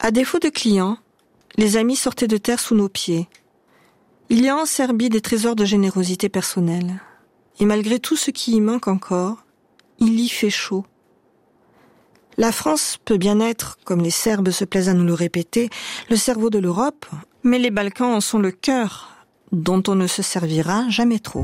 À défaut de clients, les amis sortaient de terre sous nos pieds. Il y a en Serbie des trésors de générosité personnelle. Et malgré tout ce qui y manque encore, il y fait chaud. La France peut bien être, comme les Serbes se plaisent à nous le répéter, le cerveau de l'Europe, mais les Balkans en sont le cœur, dont on ne se servira jamais trop.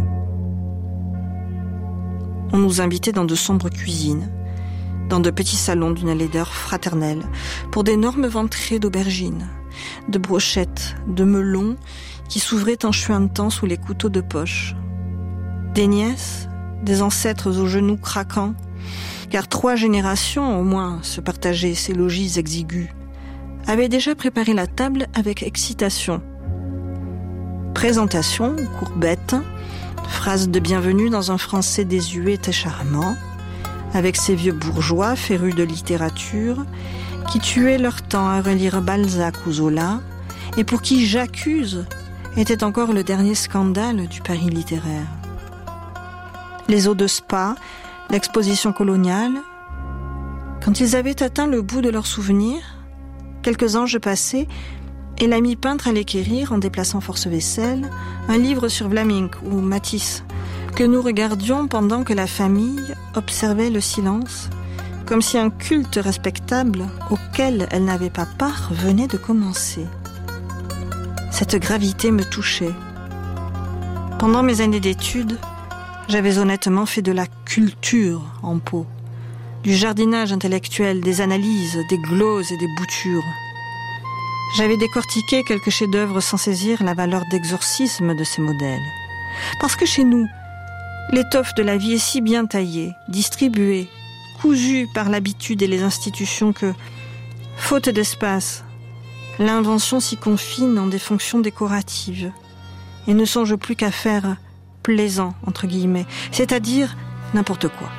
On nous invitait dans de sombres cuisines, dans de petits salons d'une laideur fraternelle, pour d'énormes ventrées d'aubergines, de brochettes, de melons qui s'ouvraient en chuintant sous les couteaux de poche. Des nièces, des ancêtres aux genoux craquants, car 3 générations au moins se partageaient ces logis exigus, avaient déjà préparé la table avec excitation. Présentation, courbette, phrases de bienvenue dans un français désuet et charmant, avec ces vieux bourgeois férus de littérature qui tuaient leur temps à relire Balzac ou Zola et pour qui J'accuse était encore le dernier scandale du Paris littéraire. Les eaux de spa, l'exposition coloniale, quand ils avaient atteint le bout de leurs souvenirs, quelques anges passaient et l'ami peintre allait quérir, en déplaçant force vaisselle, un livre sur Vlaminck ou Matisse, que nous regardions pendant que la famille observait le silence, comme si un culte respectable auquel elle n'avait pas part venait de commencer. Cette gravité me touchait. Pendant mes années d'études, j'avais honnêtement fait de la culture en Pau, du jardinage intellectuel, des analyses, des gloses et des boutures. J'avais décortiqué quelques chefs-d'œuvre sans saisir la valeur d'exorcisme de ces modèles. Parce que chez nous, l'étoffe de la vie est si bien taillée, distribuée, cousue par l'habitude et les institutions que, faute d'espace, l'invention s'y confine en des fonctions décoratives et ne songe plus qu'à faire plaisant, entre guillemets, c'est-à-dire n'importe quoi.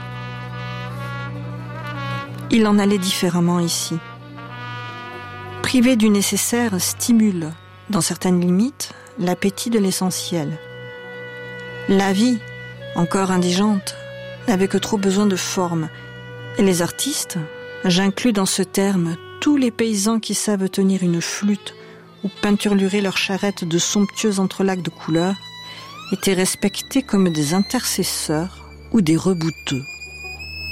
Il en allait différemment ici. Priver du nécessaire stimule, dans certaines limites, l'appétit de l'essentiel. La vie, encore indigente, n'avait que trop besoin de forme. Et les artistes, j'inclus dans ce terme tous les paysans qui savent tenir une flûte ou peinturlurer leurs charrettes de somptueux entrelacs de couleurs, étaient respectés comme des intercesseurs ou des rebouteux.